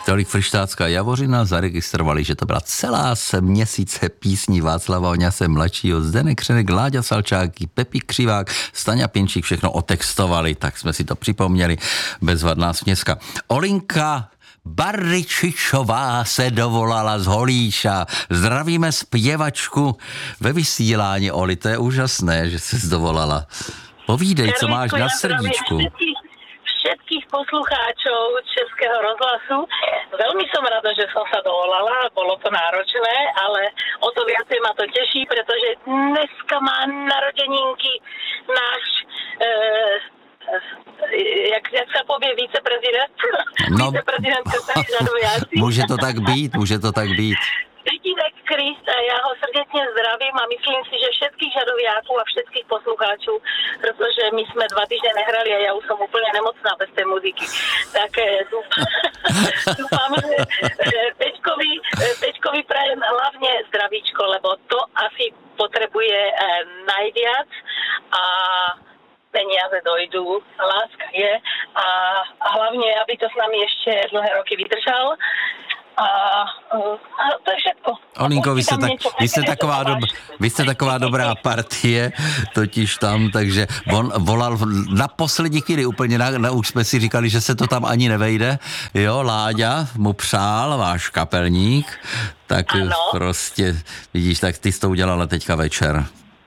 Tolik Fryštácká Javořina zaregistrovali, že to byla celá měsíce písní Václava Oňase mladšího, Zdeněk Křenek, Láďa Salčáky, Pepi Křivák, Staňa Pinčík, všechno otextovali, tak jsme si to připomněli, bezvadná směska. Olinka Barryčičová se dovolala z Holíša. Zdravíme zpěvačku ve vysílání, Oli, to je úžasné, že se dovolala. Povídej, co máš na srdíčku. Všetkých poslucháčov Českého rozhlasu. Veľmi som rada, že som sa dovolala, bolo to náročné, ale o to viacej ma to teší, pretože dneska má narodeninky náš jak sa povie viceprezident. No, viceprezident Žadoviaci. Může to tak být. Jedinek Krist a já ho srdečně zdravím a myslím si, že všetkých žadoviáků a všetkých poslucháčů, protože my jsme 2 týždne nehrali a já už jsem úplně nemocná bez té muziky. Tak dúfam, že Peťkovi prajem hlavně zdravíčko, lebo to asi potrebuje najviac a peniaze dojdú, láska je a hlavne, aby to s nami ešte dlhé roky vydržal. A to je všetko. Olinko, vy jste taková dobrá partie, totiž tam, takže on volal na poslední chvíli úplně, už jsme si říkali, že se to tam ani nevejde, jo, Láďa mu přál, váš kapelník, tak ano. Prostě, vidíš, tak ty jsi to udělala teďka večer.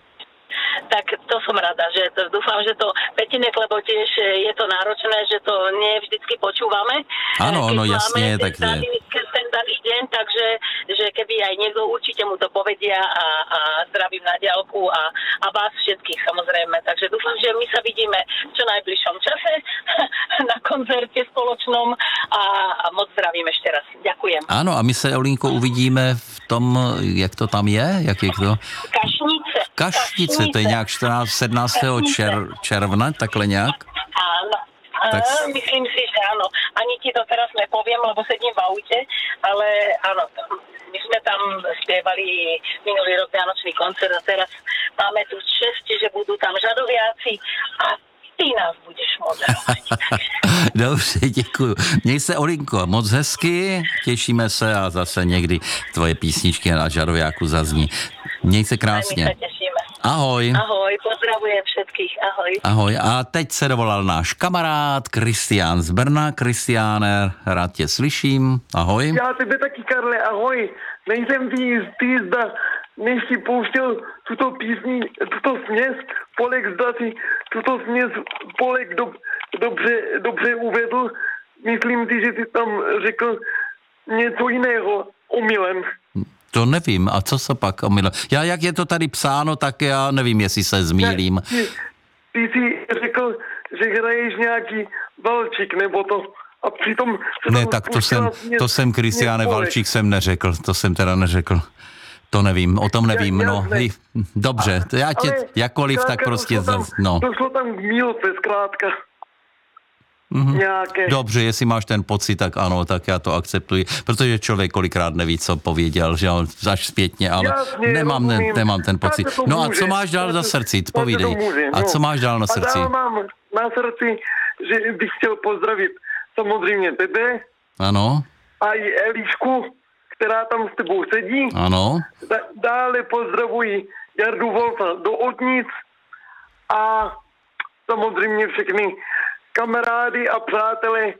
Tak to som rada, že to, dúfam, že to Petinek, lebo tiež je to náročné, že to nie vždycky počúvame. Áno, no jasne, tak ten daný deň, takže že keby aj niekto určite mu to povedia a zdravím na diaľku a vás všetkých samozrejme. Takže dúfam, že my sa vidíme v čo najbližšom čase na koncerte spoločnom a moc zdravím ešte raz. Ďakujem. Áno, a my sa, Olinko, uvidíme v tom, jak to tam je? Jak je to? Kašnice, to je nějak 17. června, takhle nějak? Áno, tak... myslím si, že áno. Ani ti to teraz nepoviem, lebo sedím v aute, ale áno, my sme tam spievali minulý rok Vianočný koncert a teraz máme tu čest, že budú tam žadoviaci a ty nás budeš moderovať. Dobře, děkuju. Měj se, Olinko, moc hezky, těšíme se a zase někdy tvoje písničky na žadoviáku zazní. Měj se krásně. Ahoj. Ahoj, pozdravujem všetkých, ahoj. Ahoj, a teď se dovolal náš kamarád Kristián z Brna. Kristiáne, rád tě slyším, ahoj. Já tebe taky, Karle, ahoj. Nejsem ty jistý, zda než si pouštěl tuto písni, tuto směs, Polek zda si tuto směs Polek dobře uvedl. Myslím si, že jsi tam řekl něco jiného omylem. To nevím, a co se pak omylem? Já, jak je to tady psáno, tak já nevím, jestli se zmýlím. Ty jsi řekl, že hraješ nějaký valčík, nebo to, a přitom... Ne, tak to jsem Kristiáne, valčík jsem neřekl, to jsem teda neřekl. To nevím, o tom nevím, no. Dobře, to já tě jakkoliv, tak prostě... Došlo tam k mýlce, zkrátka. Mm-hmm. Dobře, jestli máš ten pocit, tak ano, tak já to akceptuji, protože člověk kolikrát neví, co pověděl, že on až zpětně, ale jasně, nemám ten pocit. No a co máš dál na srdci, povídej. A co máš dál na srdci? A dál mám na srdci, že bych chtěl pozdravit samozřejmě tebe. Ano. A i Elišku, která tam s tebou sedí. Ano. Dále pozdravuji Jardu Wolfa do Otnic a samozřejmě všechny kamarády a přátelé,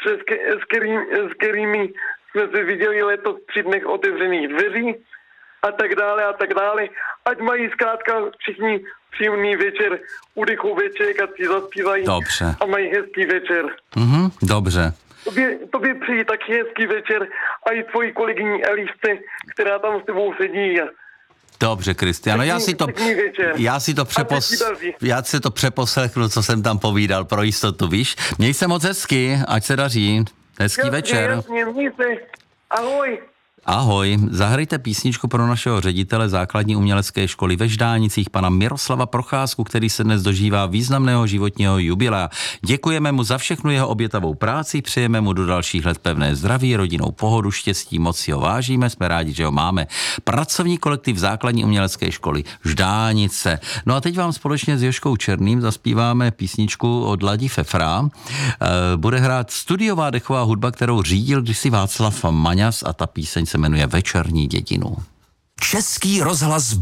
s kterými jsme se viděli letos při dnech otevřených dveří a tak dále. Ať mají zkrátka všichni příjemný večer, udechoveček a si zaspívají. Dobře. A mají hezký večer. Dobře. Tobě přeji taky hezký večer a i tvojí kolegyni Elišce, která tam s tebou sedí. Dobře, Kristiano, já si to přeposlechnu, co jsem tam povídal pro jistotu, víš. Měj se moc hezky, ať se daří. Hezký večer. Jasně, měj se. Ahoj. Ahoj, zahrajte písničku pro našeho ředitele základní umělecké školy ve Ždánicích, pana Miroslava Procházku, který se dnes dožívá významného životního jubilea. Děkujeme mu za všechnu jeho obětavou práci, přejeme mu do dalších let pevné zdraví, rodinnou pohodu, štěstí, moc si ho vážíme, jsme rádi, že ho máme. Pracovní kolektiv základní umělecké školy Ždánice. No a teď vám společně s Jožkou Černým zaspíváme písničku od Ladi Fefra. Bude hrát studiová dechová hudba, kterou řídil kdysi Václav Maňas a ta píseň se jmenuje Večerní dědinu. Český rozhlas